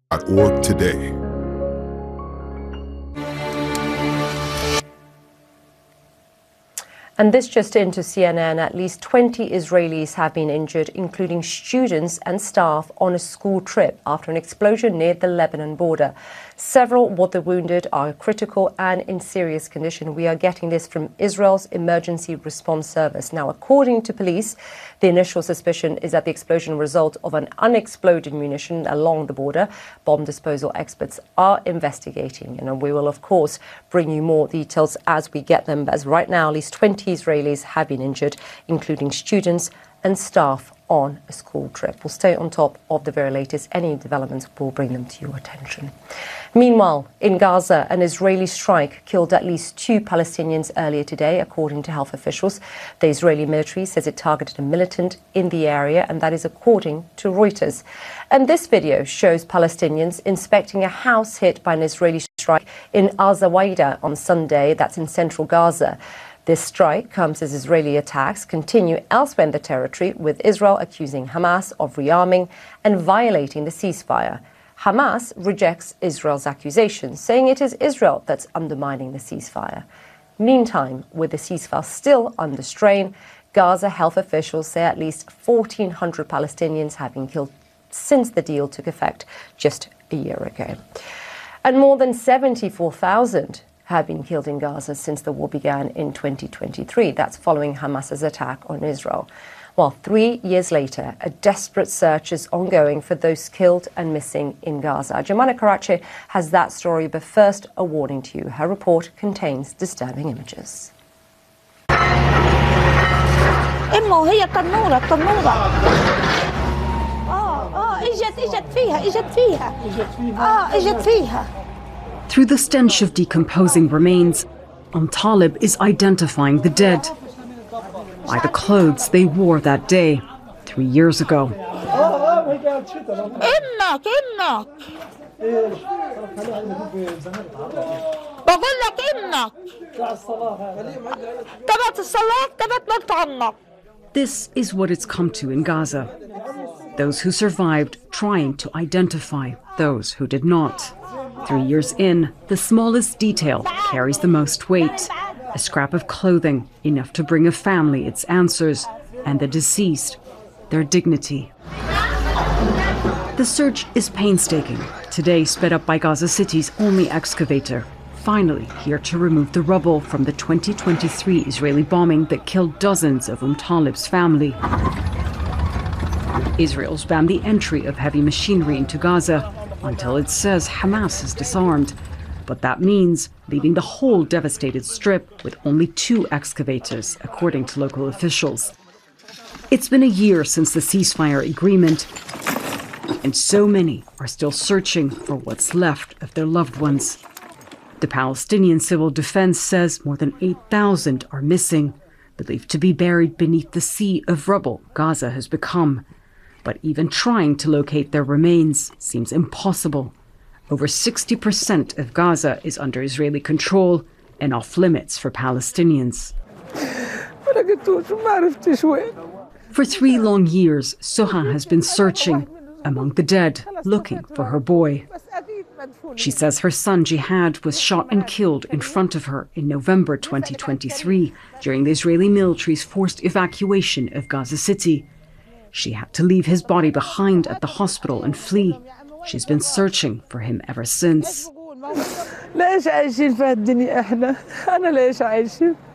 Org today. And this just into CNN, at least 20 Israelis have been injured, including students and staff on a school trip after an explosion near the Lebanon border. Several of the wounded are critical and in serious condition. We are getting this from Israel's Emergency Response Service. Now, according to police, the initial suspicion is that the explosion result of an unexploded munition along the border. Bomb disposal experts are investigating, and we will, of course, bring you more details as we get them. As right now, at least 20 Israelis have been injured, including students and staff on a school trip. We'll stay on top of the very latest. Any developments, will bring them to your attention. Meanwhile, in Gaza, an Israeli strike killed at least 2 Palestinians earlier today, according to health officials. The Israeli military says it targeted a militant in the area, and that is according to Reuters. And this video shows Palestinians inspecting a house hit by an Israeli strike in Al-Zawaida on Sunday. That's in central Gaza. This strike comes as Israeli attacks continue elsewhere in the territory, with Israel accusing Hamas of rearming and violating the ceasefire. Hamas rejects Israel's accusations, saying it is Israel that's undermining the ceasefire. Meantime, with the ceasefire still under strain, Gaza health officials say at least 1,400 Palestinians have been killed since the deal took effect just a year ago. And more than 74,000 have been killed in Gaza since the war began in 2023. That's following Hamas's attack on Israel. While 3 years later, a desperate search is ongoing for those killed and missing in Gaza. Jemana Karachi has that story, but first, a warning to you. Her report contains disturbing images. Through the stench of decomposing remains, Talib is identifying the dead by the clothes they wore that day 3 years ago. This is what it's come to in Gaza. Those who survived trying to identify those who did not. 3 years in, the smallest detail carries the most weight. A scrap of clothing, enough to bring a family its answers, and the deceased, their dignity. The search is painstaking, today sped up by Gaza City's only excavator, finally here to remove the rubble from the 2023 Israeli bombing that killed dozens of Talib's family. Israel's banned the entry of heavy machinery into Gaza until it says Hamas is disarmed. But that means leaving the whole devastated strip with only 2 excavators, according to local officials. It's been a year since the ceasefire agreement, and so many are still searching for what's left of their loved ones. The Palestinian Civil Defense says more than 8,000 are missing, believed to be buried beneath the sea of rubble Gaza has become. But even trying to locate their remains seems impossible. Over 60% of Gaza is under Israeli control and off limits for Palestinians. For 3 long years, Soha has been searching among the dead, looking for her boy. She says her son Jihad was shot and killed in front of her in November 2023 during the Israeli military's forced evacuation of Gaza City. She had to leave his body behind at the hospital and flee. She's been searching for him ever since.